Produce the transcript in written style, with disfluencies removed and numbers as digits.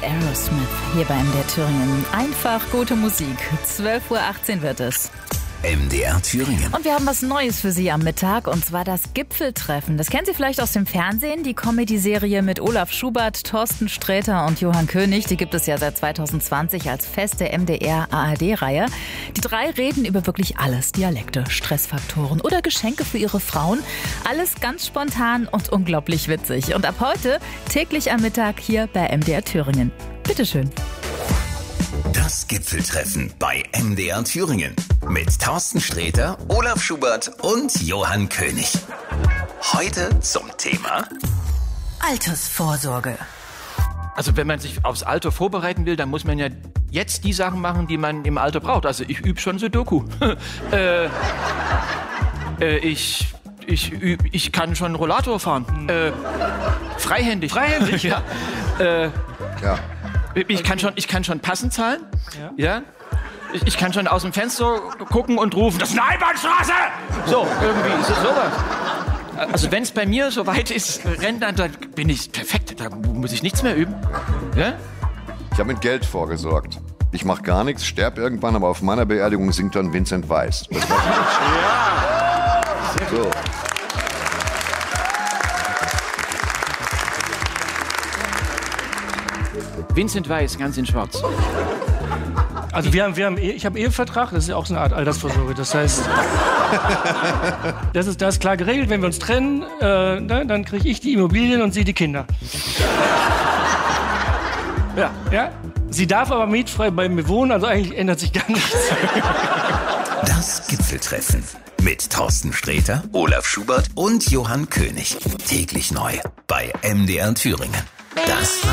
Aerosmith hier bei MDR Thüringen. Einfach gute Musik. 12:18 Uhr wird es. MDR Thüringen. Und wir haben was Neues für Sie am Mittag, und zwar das Gipfeltreffen. Das kennen Sie vielleicht aus dem Fernsehen, die Comedy-Serie mit Olaf Schubert, Thorsten Sträter und Johann König. Die gibt es ja seit 2020 als feste MDR-ARD-Reihe. Die drei reden über wirklich alles. Dialekte, Stressfaktoren oder Geschenke für ihre Frauen. Alles ganz spontan und unglaublich witzig. Und ab heute täglich am Mittag hier bei MDR Thüringen. Bitteschön. Das Gipfeltreffen bei MDR Thüringen mit Thorsten Sträter, Olaf Schubert und Johann König. Heute zum Thema Altersvorsorge. Also wenn man sich aufs Alter vorbereiten will, dann muss man ja jetzt die Sachen machen, die man im Alter braucht. Also ich übe schon Sudoku. Ich kann schon Rollator fahren. Freihändig. Freihändig, ja. Ja. Ich kann schon passend zahlen. Ja. Ich kann schon aus dem Fenster gucken und rufen, das ist eine Einbahnstraße! So, irgendwie ist es sowas. Also wenn es bei mir so weit ist, dann bin ich perfekt. Da muss ich nichts mehr üben. Ja? Ich habe mit Geld vorgesorgt. Ich mache gar nichts, sterbe irgendwann, aber auf meiner Beerdigung singt dann Vincent Weiss. Das war so. Vincent Weiss, ganz in schwarz. Also ich habe Ehevertrag, das ist ja auch so eine Art Altersvorsorge. Das heißt, das ist klar geregelt, wenn wir uns trennen, dann kriege ich die Immobilien und sie die Kinder. Ja. Sie darf aber mietfrei bei mir wohnen, also eigentlich ändert sich gar nichts. das Gipfeltreffen mit Thorsten Sträter, Olaf Schubert und Johann König. Täglich neu bei MDR Thüringen. Das